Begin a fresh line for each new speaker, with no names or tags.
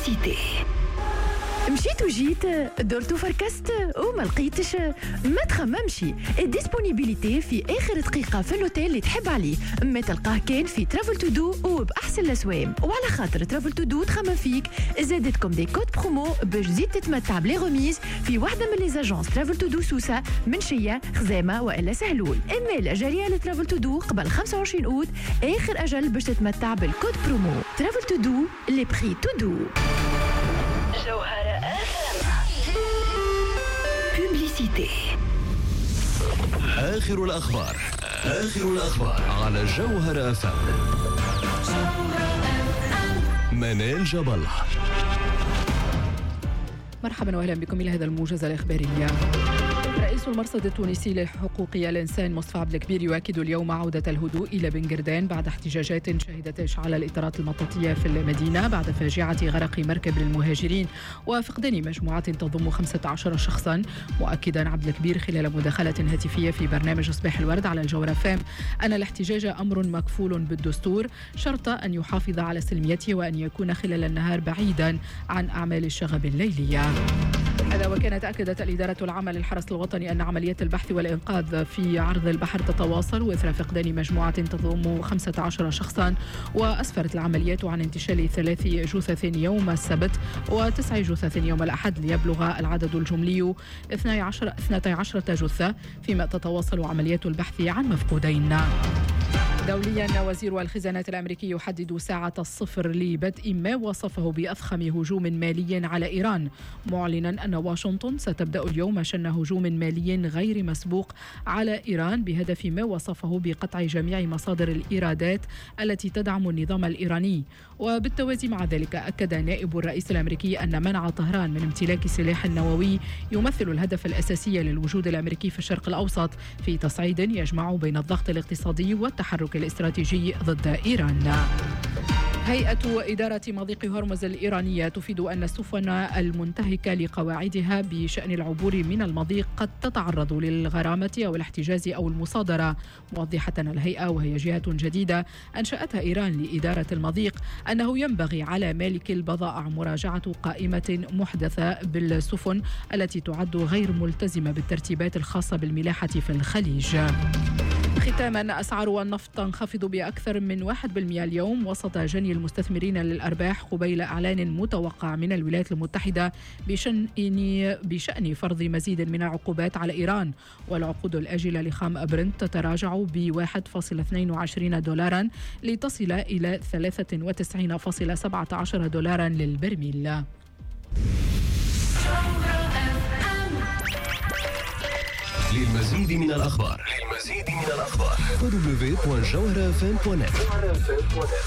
بوبليسيتي. مشيت وجيت درت وفركست وما لقيتش، ما تخممش. الديسبونيبيليتي في اخر دقيقه في الاوتيل اللي تحب عليه ما تلقاه كان في ترافل تو دو وباحسن الاسوام. وعلى خاطر ترافل تو دو تخمم فيك زادتكم دي كود برومو باش تزيد تتمتع بلي غوميز في واحده من لي زاجونس ترافل تو دو سوسه، منشيه، خزامه والا سهلول. اما جاريه لترافل تو دو قبل 25 اوت اخر اجل باش تتمتع بالكود برومو ترافل تو دو لي بري تو دو. جوهرة بوبليسيتي.
آخر الأخبار على جوهرة FM. منال جبل.
مرحبا واهلا بكم الى هذا الموجز الاخباري. رئيس المرصد التونسي لحقوق الإنسان مصطفى عبد الكبير يؤكد اليوم عودة الهدوء إلى بنجردان بعد احتجاجات شهدت إشعال الإطارات المطاطية في المدينة بعد فاجعة غرق مركب للمهاجرين وفقدان مجموعة تضم 15 شخصا. مؤكدا عبد الكبير خلال مداخلة هاتفية في برنامج صباح الورد على الجوهرة FM أن الاحتجاج أمر مكفول بالدستور شرط أن يحافظ على سلميته وأن يكون خلال النهار بعيدا عن أعمال الشغب الليلية. هذا وكانت أكدت الإدارة العامة للحرس الوطني أن عمليات البحث والإنقاذ في عرض البحر تتواصل وإثر فقدان مجموعة تضم 15 شخصا. وأسفرت العمليات عن انتشال 3 جثث يوم السبت و9 جثث يوم الأحد ليبلغ العدد الجملي 12 جثة، فيما تتواصل عمليات البحث عن مفقودين. دوليا وزير الخزانة الأمريكي يحدد ساعة الصفر لبدء ما وصفه بأضخم هجوم مالي على إيران، معلنا أن واشنطن ستبدأ اليوم شن هجوم مالي غير مسبوق على إيران بهدف ما وصفه بقطع جميع مصادر الإيرادات التي تدعم النظام الإيراني. وبالتوازي مع ذلك أكد نائب الرئيس الأمريكي أن منع طهران من امتلاك سلاح نووي يمثل الهدف الأساسي للوجود الأمريكي في الشرق الأوسط في تصعيد يجمع بين الضغط الاقتصادي والتحرك الاستراتيجي ضد إيران. هيئة إدارة مضيق هرمز الإيرانية تفيد أن السفن المنتهكة لقواعدها بشأن العبور من المضيق قد تتعرض للغرامة أو الاحتجاز أو المصادرة، موضحة الهيئة وهي جهة جديدة أنشأتها إيران لإدارة المضيق أنه ينبغي على مالك البضائع مراجعة قائمة محدثة بالسفن التي تعد غير ملتزمة بالترتيبات الخاصة بالملاحة في الخليج. ختاما، أسعار النفط تنخفض بأكثر من 1% اليوم وسط جني المستثمرين للأرباح قبيل إعلان متوقع من الولايات المتحدة بشأن فرض مزيد من العقوبات على إيران. والعقود الآجلة لخام برنت تتراجع ب1.22 دولارا لتصل إلى 93.17 دولارا للبرميل.
للمزيد من الأخبار www.jawharafm.net.